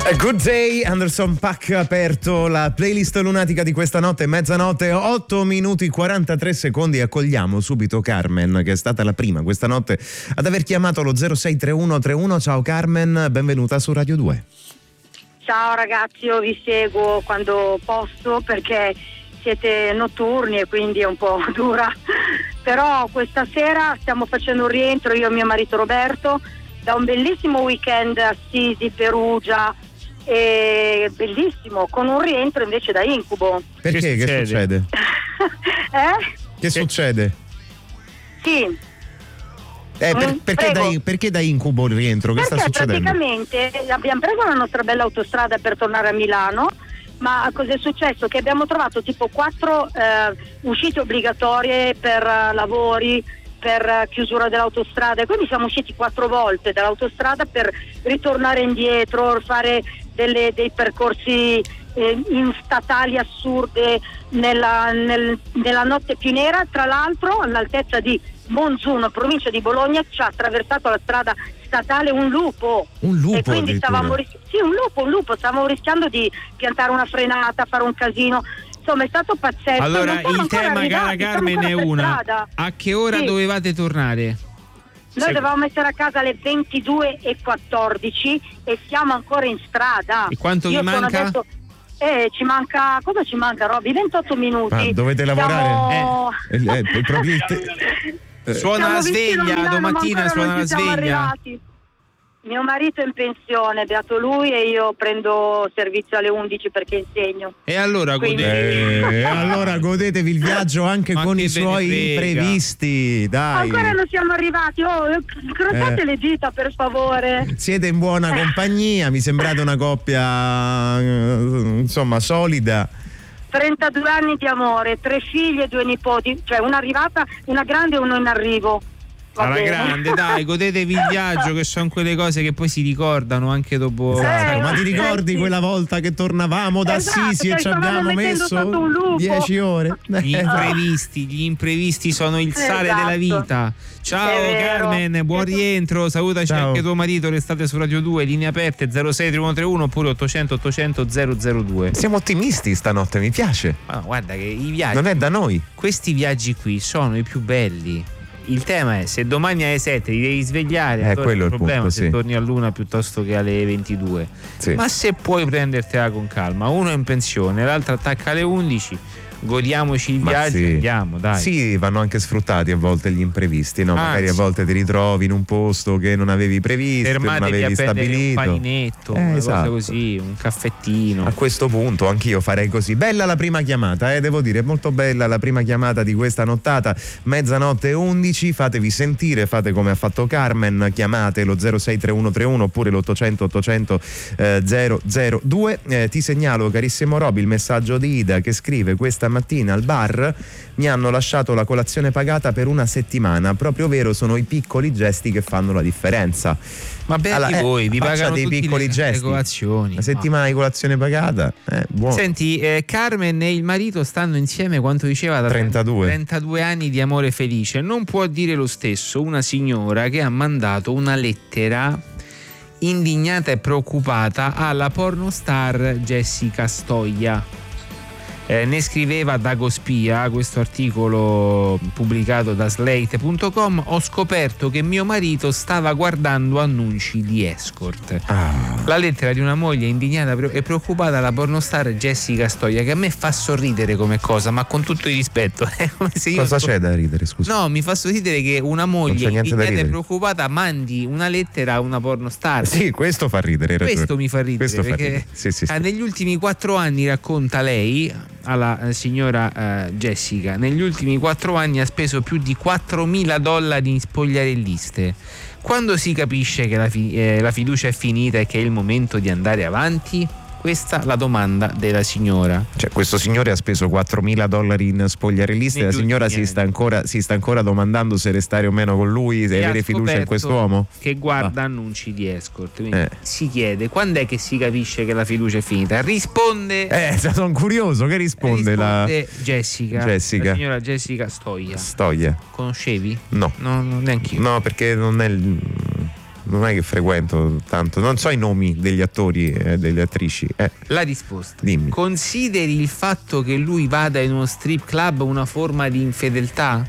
A Good Day, Anderson .Paak ha aperto la playlist lunatica di questa notte, mezzanotte, 8 minuti 43 secondi. Accogliamo subito Carmen, che è stata la prima questa notte ad aver chiamato lo 063131. Ciao Carmen, benvenuta su Radio 2. Ciao ragazzi, io vi seguo quando posso perché siete notturni e quindi è un po' dura, però questa sera stiamo facendo un rientro, io e mio marito Roberto, da un bellissimo weekend a Assisi, Perugia, e bellissimo, con un rientro invece da incubo. Perché? Che succede? Che succede? Sì. Perché da incubo il rientro? Che sta succedendo? Praticamente abbiamo preso la nostra bella autostrada per tornare a Milano, ma cos'è successo? Che abbiamo trovato tipo 4 uscite obbligatorie per lavori, per chiusura dell'autostrada, e quindi siamo usciti 4 volte dall'autostrada per ritornare indietro, fare dei percorsi in statali assurde nella notte più nera. Tra l'altro all'altezza di Monzuno, provincia di Bologna, ci ha attraversato la strada statale un lupo. E quindi stavamo rischiando di piantare una frenata, fare un casino. Insomma, è stato pazzesco. Allora, il tema, cara Carmen, è una: a che ora dovevate tornare? Noi dovevamo essere a casa alle 22:14 e siamo ancora in strada. E quanto vi manca? Ci manca, cosa ci manca, Robby? 28 minuti. Dovete lavorare? Suona la sveglia, domattina suona la sveglia. Mio marito è in pensione, beato lui, e io prendo servizio alle 11 perché insegno. E allora godetevi il viaggio anche con i suoi imprevisti, dai. Ancora non siamo arrivati, crociate le dita per favore. Siete in buona compagnia, mi sembrate una coppia insomma solida. 32 anni di amore, 3 figli e 2 nipoti, cioè una arrivata, una grande e uno in arrivo. Alla grande, dai, godetevi il viaggio, che sono quelle cose che poi si ricordano anche dopo. Ma ti ricordi quella volta che tornavamo da Assisi e ci abbiamo messo 10 ore? Gli imprevisti sono il sale della vita. Ciao Carmen, buon rientro, salutaci anche tuo marito, restate su Radio 2, linee aperte 063131 oppure 800 800 002. Siamo ottimisti stanotte, mi piace. Ma guarda che i viaggi non è da noi. Questi viaggi qui sono i più belli. Il tema è: se domani alle 7 ti devi svegliare, allora quello è il problema, punto, se torni all'1 piuttosto che alle 22. Sì. Ma se puoi prendertela con calma, uno è in pensione, l'altro attacca alle 11, godiamoci il viaggio, andiamo, dai. Sì, vanno anche sfruttati a volte gli imprevisti, no? Magari a volte ti ritrovi in un posto che non avevi previsto, fermatevi, non avevi stabilito. Un paninetto, una cosa così, un caffettino. A questo punto anch'io farei così. Bella la prima chiamata, devo dire, molto bella la prima chiamata di questa nottata. Mezzanotte 11, fatevi sentire, fate come ha fatto Carmen, chiamate lo 063131 oppure l'800 800 002. Ti segnalo, carissimo Roby, il messaggio di Ida che scrive: questa mattina al bar mi hanno lasciato la colazione pagata per una settimana. Proprio vero, sono i piccoli gesti che fanno la differenza. Ma beati voi, vi pagano dei tutti piccoli gesti. Colazioni. Una settimana di colazione pagata, buono. Senti, Carmen e il marito stanno insieme, quanto diceva, da 32 anni di amore felice. Non può dire lo stesso una signora che ha mandato una lettera indignata e preoccupata alla pornostar Jessica Stoia. Ne scriveva Dago Spia, questo articolo pubblicato da Slate.com. Ho scoperto che mio marito stava guardando annunci di escort. La lettera di una moglie indignata e preoccupata alla pornostar Jessica Stoia, che a me fa sorridere come cosa, ma con tutto il rispetto. Come se io c'è da ridere, scusa? No, mi fa sorridere che una moglie indignata e preoccupata mandi una lettera a una pornostar. Sì, questo fa ridere. Questo mi fa ridere, perché sì. Negli ultimi 4 anni, racconta lei alla signora Jessica, negli ultimi 4 anni ha speso più di $4.000 in spogliarelliste. Quando si capisce che la fiducia è finita e che è il momento di andare avanti? Questa la domanda della signora. Cioè, questo signore ha speso $4.000 in spogliarelliste, la signora si sta ancora domandando se restare o meno con lui, se avere fiducia in quest'uomo. Che guarda annunci di escort, quindi si chiede quando è che si capisce che la fiducia è finita. Risponde sono curioso, che risponde la Jessica, la signora Jessica Stoia. Stoia. Conoscevi? No, neanche io. No, perché non è non è che frequento tanto, non so i nomi degli attori e delle attrici. La risposta: dimmi. Consideri il fatto che lui vada in uno strip club una forma di infedeltà?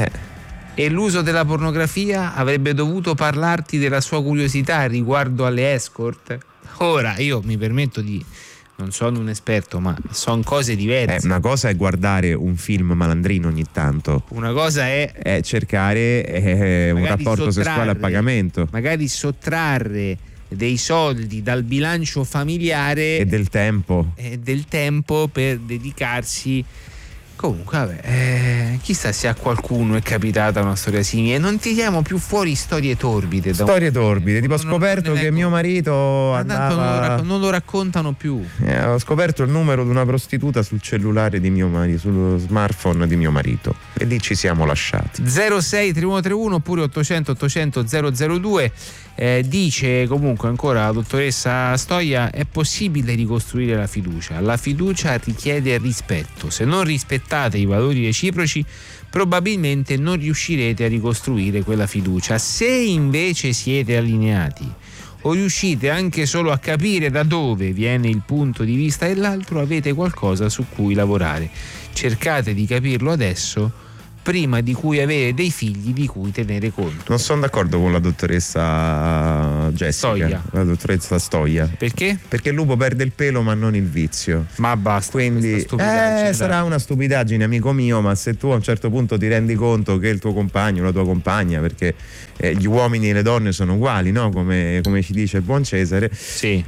E l'uso della pornografia avrebbe dovuto parlarti della sua curiosità riguardo alle escort? Ora io mi permetto di, non sono un esperto, ma sono cose diverse. Una cosa è guardare un film malandrino ogni tanto, una cosa è cercare un rapporto sessuale a pagamento, magari sottrarre dei soldi dal bilancio familiare e del tempo per dedicarsi. Comunque vabbè, chissà se a qualcuno è capitata una storia simile. Non tiriamo più fuori storie torbide. Tipo ho scoperto che mio marito andava... non lo raccontano più. Ho scoperto il numero di una prostituta sul cellulare di mio marito, sullo smartphone di mio marito, e lì ci siamo lasciati. 06 3131 oppure 800 800 002. Dice comunque ancora la dottoressa Stoia: è possibile ricostruire la fiducia. La fiducia richiede rispetto. Se non rispettate i valori reciproci, probabilmente non riuscirete a ricostruire quella fiducia. Se invece siete allineati o riuscite anche solo a capire da dove viene il punto di vista dell'altro, avete qualcosa su cui lavorare. Cercate di capirlo adesso, prima di cui avere dei figli di cui tenere conto. Non sono d'accordo con la dottoressa Jessica, la dottoressa Stoia. Perché? Perché il lupo perde il pelo ma non il vizio. Ma basta. Quindi sarà una stupidaggine, amico mio, ma se tu a un certo punto ti rendi conto che il tuo compagno, la tua compagna, perché gli uomini e le donne sono uguali, no? Come ci dice il buon Cesare, sì.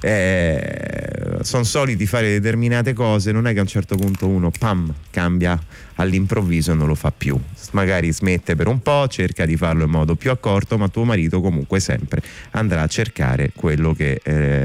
Sono soliti fare determinate cose, non è che a un certo punto uno cambia all'improvviso e non lo fa più. Magari smette per un po', cerca di farlo in modo più accorto, ma tuo marito comunque sempre andrà a cercare quello che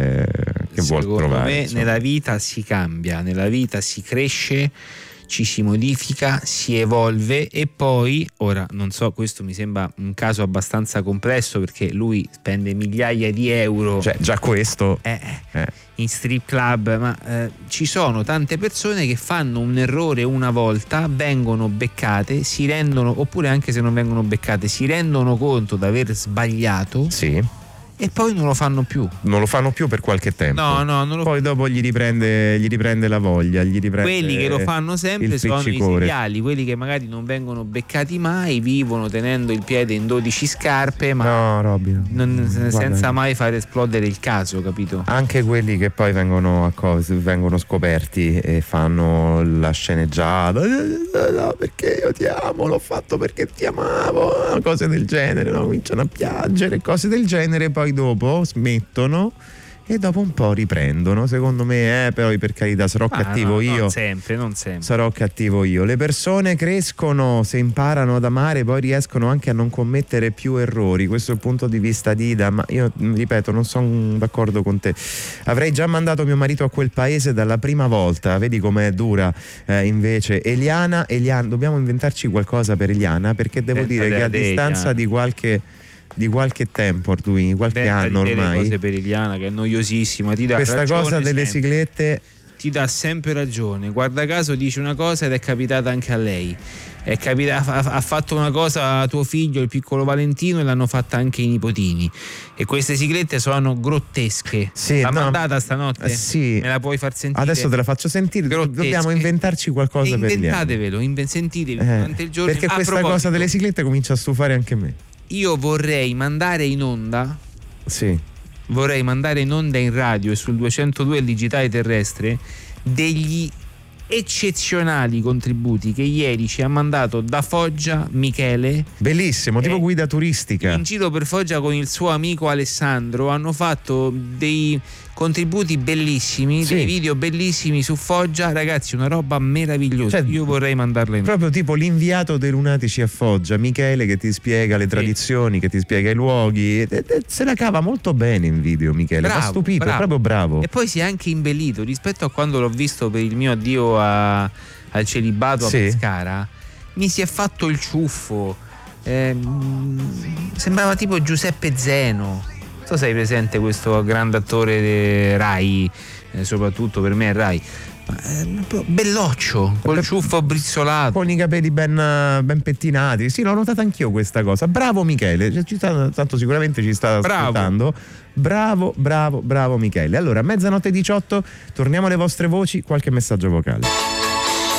vuol trovare. Secondo me insomma. Nella vita si cambia, nella vita si cresce, ci si modifica, si evolve, e poi, ora non so, questo mi sembra un caso abbastanza complesso perché lui spende migliaia di euro, cioè già questo in strip club, ma ci sono tante persone che fanno un errore una volta, vengono beccate, si rendono, oppure anche se non vengono beccate, si rendono conto di aver sbagliato, sì, e poi non lo fanno più. Non lo fanno più per qualche tempo. Non lo poi dopo gli riprende la voglia, quelli che lo fanno sempre sono i seriali, quelli che magari non vengono beccati mai, vivono tenendo il piede in 12 scarpe, ma senza mai far esplodere il caso, capito? Anche quelli che poi vengono scoperti e fanno la sceneggiata, no, perché io ti amo, l'ho fatto perché ti amavo, cose del genere, no? Cominciano a piangere, cose del genere, poi dopo smettono e dopo un po' riprendono. Secondo me poi, per carità, sarò cattivo io. Non sempre. Sarò cattivo io. Le persone crescono, se imparano ad amare, poi riescono anche a non commettere più errori. Questo è il punto di vista di Ida, ma io ripeto, non sono d'accordo con te. Avrei già mandato mio marito a quel paese dalla prima volta. Vedi com'è dura invece Eliana, dobbiamo inventarci qualcosa per Eliana, perché devo dire che a distanza di qualche tempo, qualche anno ormai, cose per Eliana, che è noiosissima, ti dà questa ragione, cosa delle sempre. siglette ti dà sempre ragione. Guarda caso dice una cosa ed è capitata anche a lei. Ha fatto una cosa a tuo figlio, il piccolo Valentino, e l'hanno fatta anche i nipotini. E queste siglette sono grottesche. Sì, l'ha mandata stanotte? Sì. Me la puoi far sentire? Adesso te la faccio sentire. Grottesche. Dobbiamo inventarci qualcosa per Inventatevelo, sentitevi durante il giorno. Perché questa cosa delle siglette comincia a stufare anche me. Io vorrei mandare in onda in radio e sul 202 il digitale terrestre degli eccezionali contributi che ieri ci ha mandato da Foggia Michele, bellissimo, tipo guida turistica, in giro per Foggia con il suo amico Alessandro. Hanno fatto dei contributi bellissimi, dei video bellissimi su Foggia, ragazzi, una roba meravigliosa. Io vorrei mandarla in proprio tipo l'inviato dei lunatici a Foggia, Michele, che ti spiega le tradizioni, che ti spiega i luoghi, se la cava molto bene in video. Michele mi ha stupito, è proprio bravo, e poi si è anche imbellito rispetto a quando l'ho visto per il mio addio al celibato a Pescara. Mi si è fatto il ciuffo, sembrava tipo Giuseppe Zeno. Tu sei presente questo grande attore Rai, soprattutto per me è Rai, Belloccio, col ciuffo brizzolato, con i capelli ben pettinati. Sì, l'ho notata anch'io questa cosa. Bravo Michele, tanto sicuramente ci sta ascoltando. Bravo Michele. Allora, 00:18, torniamo alle vostre voci, qualche messaggio vocale.